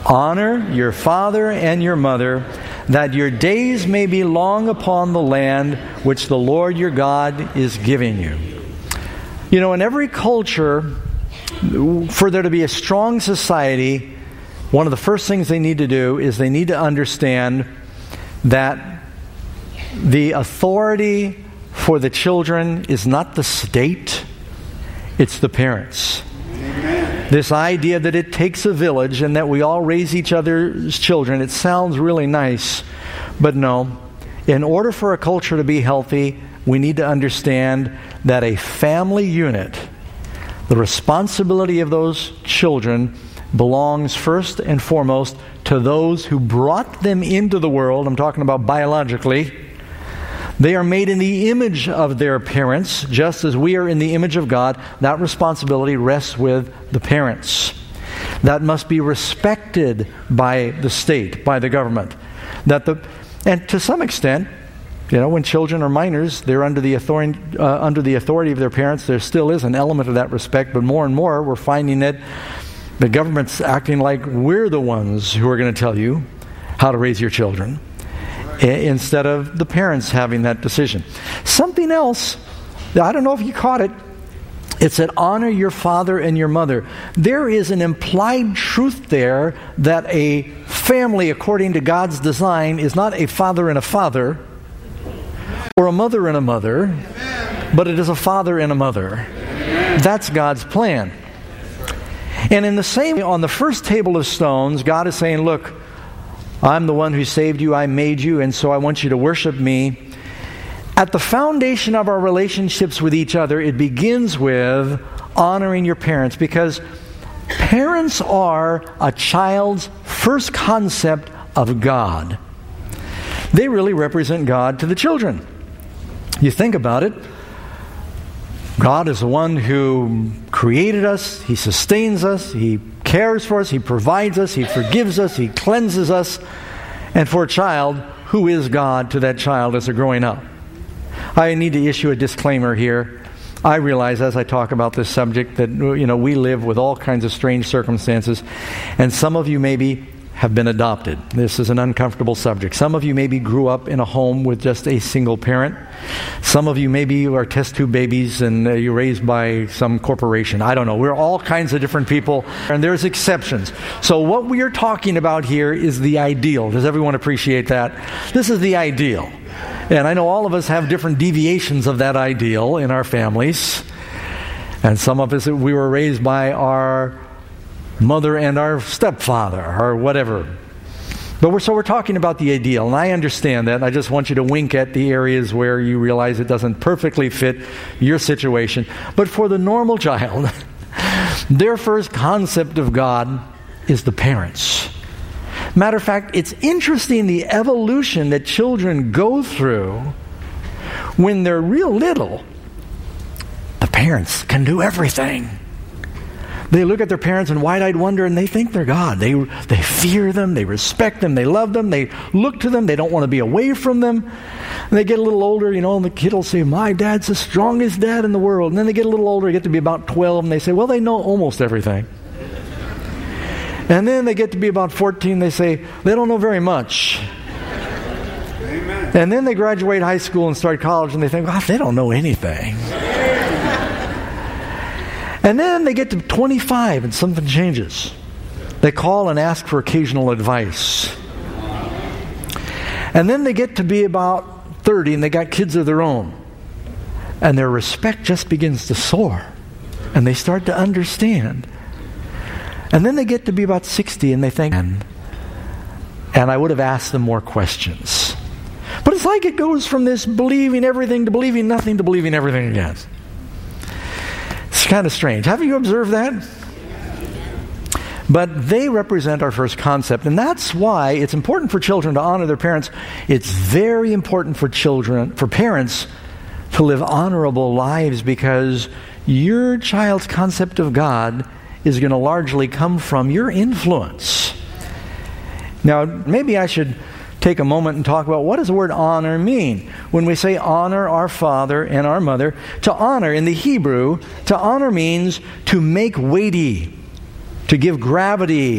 Honor your father and your mother, that your days may be long upon the land which the Lord your God is giving you. You know, in every culture, for there to be a strong society, one of the first things they need to do is they need to understand that the authority for the children is not the state, it's the parents. This idea that it takes a village and that we all raise each other's children, it sounds really nice, but no. In order for a culture to be healthy, we need to understand that a family unit, the responsibility of those children belongs first and foremost to those who brought them into the world. I'm talking about biologically. They are made in the image of their parents, just as we are in the image of God. That responsibility rests with the parents. That must be respected by the state, by the government. And to some extent, you know, when children are minors, they're under the authority of their parents. There still is an element of that respect, but more and more we're finding that the government's acting like we're the ones who are going to tell you how to raise your children, instead of the parents having that decision. Something else, I don't know if you caught it, it said, honor your father and your mother. There is an implied truth there that a family, according to God's design, is not a father and a father, or a mother and a mother, but it is a father and a mother. That's God's plan. And in the same way, on the first table of stones, God is saying, look, I'm the one who saved you, I made you, and so I want you to worship me. At the foundation of our relationships with each other, it begins with honoring your parents, because parents are a child's first concept of God. They really represent God to the children. You think about it, God is the one who created us, He sustains us, He cares for us, He provides us, He forgives us, He cleanses us. And for a child, who is God to that child as they're growing up? I need to issue a disclaimer here. I realize as I talk about this subject that, you know, we live with all kinds of strange circumstances, and some of you maybe have been adopted. This is an uncomfortable subject. Some of you maybe grew up in a home with just a single parent. Some of you maybe are test tube babies and you're raised by some corporation. I don't know. We're all kinds of different people, and there's exceptions. So what we are talking about here is the ideal. Does everyone appreciate that? This is the ideal. And I know all of us have different deviations of that ideal in our families. And some of us, we were raised by our mother and our stepfather or whatever. But we're talking about the ideal, and I understand that. I just want you to wink at the areas where you realize it doesn't perfectly fit your situation. But for the normal child, their first concept of God is the parents. Matter of fact, it's interesting the evolution that children go through when they're real little. The parents can do everything. They look at their parents in wide-eyed wonder and they think they're God. They fear them, they respect them, they love them, they look to them, they don't want to be away from them. And they get a little older, you know, and the kid will say, my dad's the strongest dad in the world. And then they get a little older, get to be about 12, and they say, well, they know almost everything. And then they get to be about 14, they say, they don't know very much. Amen. And then they graduate high school and start college, and they think, well, they don't know anything. And then they get to 25 and something changes. They call and ask for occasional advice. And then they get to be about 30 and they got kids of their own. And their respect just begins to soar. And they start to understand. And then they get to be about 60 and they think, and I would have asked them more questions. But it's like it goes from this believing everything to believing nothing to believing everything again. It's kind of strange. Haven't you observed that? But they represent our first concept, and that's why it's important for children to honor their parents. It's very important for parents to live honorable lives, because your child's concept of God is going to largely come from your influence. Now, maybe I should take a moment and talk about what does the word honor mean. When we say honor our father and our mother, to honor in the Hebrew, to honor means to make weighty, to give gravity,